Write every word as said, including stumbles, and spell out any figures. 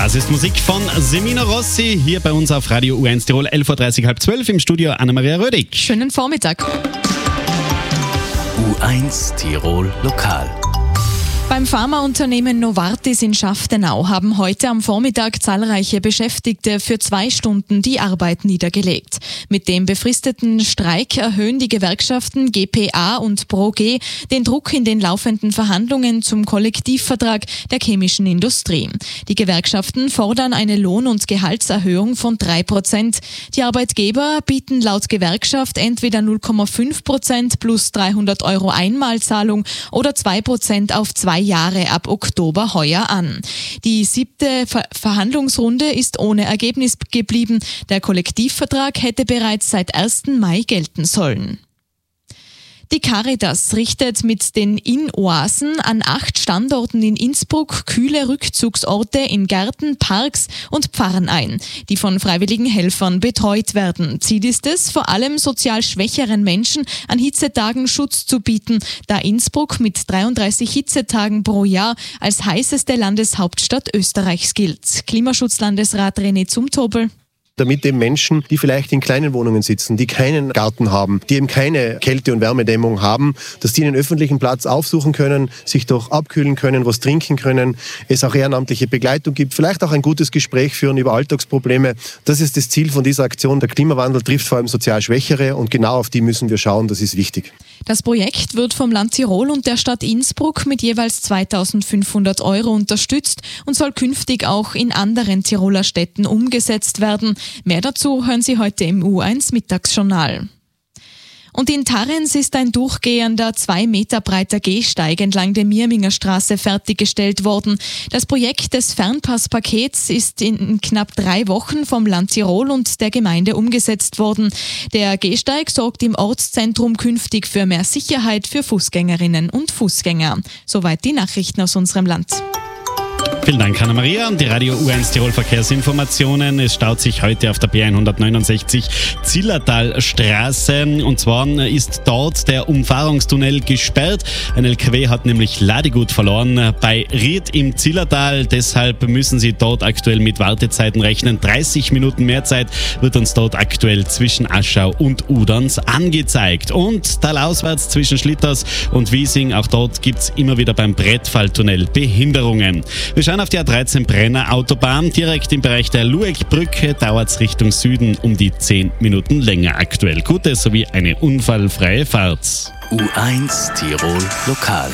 Das ist Musik von Semino Rossi, hier bei uns auf Radio U eins Tirol, elf Uhr dreißig, halb zwölf im Studio Anna-Maria Rödig. Schönen Vormittag. U eins Tirol Lokal. Beim Pharmaunternehmen Novartis in Schaftenau haben heute am Vormittag zahlreiche Beschäftigte für zwei Stunden die Arbeit niedergelegt. Mit dem befristeten Streik erhöhen die Gewerkschaften G P A und Pro G den Druck in den laufenden Verhandlungen zum Kollektivvertrag der chemischen Industrie. Die Gewerkschaften fordern eine Lohn- und Gehaltserhöhung von drei Prozent. Die Arbeitgeber bieten laut Gewerkschaft entweder null Komma fünf Prozent plus dreihundert Euro Einmalzahlung oder zwei Prozent auf zwei Jahre ab Oktober heuer an. Die siebte Ver- Verhandlungsrunde ist ohne Ergebnis geblieben. Der Kollektivvertrag hätte bereits seit ersten Mai gelten sollen. Die Caritas richtet mit den Inn-Oasen an acht Standorten in Innsbruck kühle Rückzugsorte in Gärten, Parks und Pfarren ein, die von freiwilligen Helfern betreut werden. Ziel ist es, vor allem sozial schwächeren Menschen an Hitzetagen Schutz zu bieten, da Innsbruck mit dreiunddreißig Hitzetagen pro Jahr als heißeste Landeshauptstadt Österreichs gilt. Klimaschutzlandesrat René Zumtobel. Damit eben Menschen, die vielleicht in kleinen Wohnungen sitzen, die keinen Garten haben, die eben keine Kälte- und Wärmedämmung haben, dass die einen öffentlichen Platz aufsuchen können, sich doch abkühlen können, was trinken können, es auch ehrenamtliche Begleitung gibt, vielleicht auch ein gutes Gespräch führen über Alltagsprobleme. Das ist das Ziel von dieser Aktion. Der Klimawandel trifft vor allem sozial Schwächere und genau auf die müssen wir schauen, das ist wichtig. Das Projekt wird vom Land Tirol und der Stadt Innsbruck mit jeweils zweitausendfünfhundert Euro unterstützt und soll künftig auch in anderen Tiroler Städten umgesetzt werden. Mehr dazu hören Sie heute im U eins Mittagsjournal. Und in Tarens ist ein durchgehender, zwei Meter breiter Gehsteig entlang der Mirminger Straße fertiggestellt worden. Das Projekt des Fernpasspakets ist in knapp drei Wochen vom Land Tirol und der Gemeinde umgesetzt worden. Der Gehsteig sorgt im Ortszentrum künftig für mehr Sicherheit für Fußgängerinnen und Fußgänger. Soweit die Nachrichten aus unserem Land. Vielen Dank, Anna-Maria. Die Radio U eins Tirol Verkehrsinformationen. Es staut sich heute auf der B hundertneunundsechzig Zillertalstraße. Und zwar ist dort der Umfahrungstunnel gesperrt. Ein L K W hat nämlich Ladegut verloren bei Ried im Zillertal. Deshalb müssen Sie dort aktuell mit Wartezeiten rechnen. dreißig Minuten mehr Zeit wird uns dort aktuell zwischen Aschau und Uderns angezeigt. Und talauswärts zwischen Schlitters und Wiesing. Auch dort gibt es immer wieder beim Brettfalltunnel Behinderungen. Wir schauen auf die A dreizehn Brenner Autobahn. Direkt im Bereich der Lueckbrücke dauert es Richtung Süden um die zehn Minuten länger aktuell. Gute sowie eine unfallfreie Fahrt. U eins Tirol Lokal.